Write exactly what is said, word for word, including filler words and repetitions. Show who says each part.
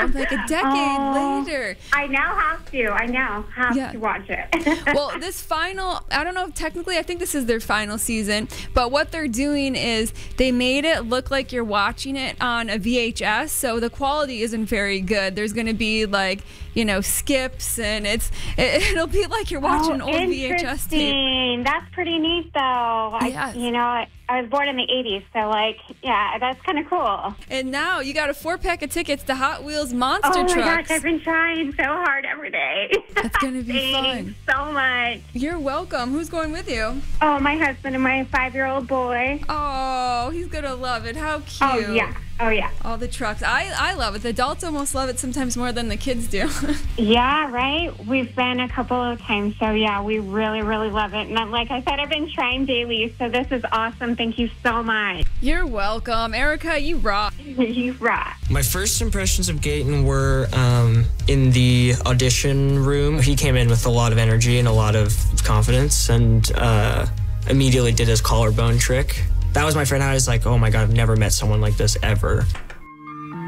Speaker 1: like a decade
Speaker 2: Oh,
Speaker 1: later.
Speaker 2: I now have to. I now have
Speaker 1: Yeah.
Speaker 2: to watch it.
Speaker 1: Well, this final, I don't know if technically, I think this is their final season, but what they're doing is they made it look like you're watching it on a V H S, so the quality isn't very good. There's going to be like, you know, skips, and it's it, it'll be like you're watching an
Speaker 2: oh,
Speaker 1: old V H S tape.
Speaker 2: interesting. That's pretty neat, though. I,
Speaker 1: Yes.
Speaker 2: You know, I, I was born in the eighties, so, like, yeah, that's kind of cool.
Speaker 1: And now you got a four pack of tickets to Hot Wheels Monster
Speaker 2: Oh, my
Speaker 1: Trucks.
Speaker 2: gosh, I've been trying so hard every day.
Speaker 1: That's gonna be
Speaker 2: Thanks
Speaker 1: fun.
Speaker 2: so much.
Speaker 1: You're welcome. Who's going with you?
Speaker 2: Oh, my husband and my five-year-old boy.
Speaker 1: Oh, he's gonna love it. How cute.
Speaker 2: Oh, yeah. Oh, yeah.
Speaker 1: All the trucks. I, I love it. The adults almost love it sometimes more than the kids do.
Speaker 2: Yeah, right? We've been a couple of times, so yeah, we really, really love it. And like I said, I've been trying daily, so this is awesome. Thank you so much.
Speaker 1: You're welcome. Erica, you rock.
Speaker 2: You rock.
Speaker 3: My first impressions of Gaten were um, in the audition room. He came in with a lot of energy and a lot of confidence, and uh, immediately did his collarbone trick. That was my friend. I was like, oh my God, I've never met someone like this ever.